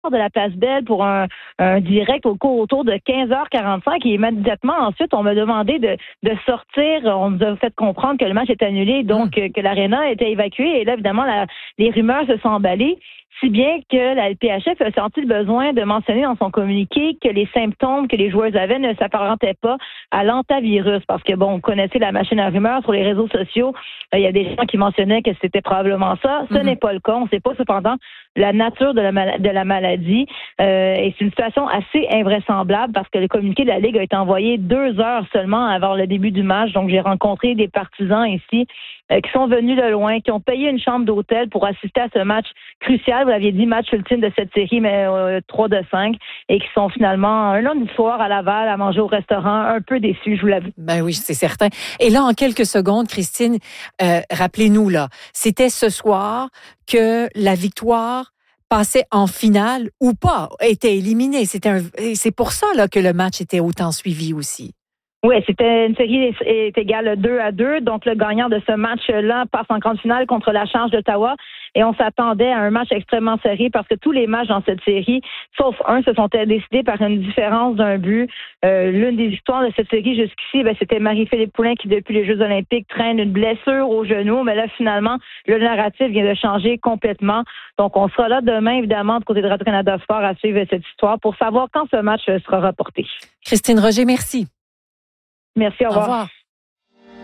de la Place Belle pour un direct autour de 15h45 et immédiatement ensuite on m'a demandé de sortir. On nous a fait comprendre que le match est annulé, donc que l'aréna était évacuée et là évidemment les rumeurs se sont emballées. Si bien que la LPHF a senti le besoin de mentionner dans son communiqué que les symptômes que les joueuses avaient ne s'apparentaient pas à l'antavirus. Parce que, bon, vous connaissez la machine à rumeurs sur les réseaux sociaux. Il y a des gens qui mentionnaient que c'était probablement ça. Ce n'est pas le cas. On ne sait pas cependant la nature de la maladie. Et c'est une situation assez invraisemblable parce que le communiqué de la Ligue a été envoyé 2 heures seulement avant le début du match. Donc, j'ai rencontré des partisans ici qui sont venus de loin, qui ont payé une chambre d'hôtel pour assister à ce match crucial. Vous l'aviez dit, match ultime de cette série, mais 3 de 5, et qui sont finalement un lundi soir à Laval à manger au restaurant, un peu déçus, je vous l'avoue. Ben oui, c'est certain. Et là, en quelques secondes, Christine, rappelez-nous, là, c'était ce soir que la victoire passait en finale ou pas, était éliminée. C'est pour ça là, que le match était autant suivi aussi. Oui, c'était une série est égale 2-2. Donc, le gagnant de ce match-là passe en grande finale contre la Charge d'Ottawa. Et on s'attendait à un match extrêmement serré parce que tous les matchs dans cette série, sauf un, se sont décidés par une différence d'un but. L'une des histoires de cette série jusqu'ici, c'était Marie-Philippe Poulin qui, depuis les Jeux olympiques, traîne une blessure au genou. Mais là, finalement, le narratif vient de changer complètement. Donc, on sera là demain, évidemment, du côté de Radio-Canada Sport à suivre cette histoire pour savoir quand ce match sera reporté. Christine Roger, merci. Merci, au revoir. Au revoir.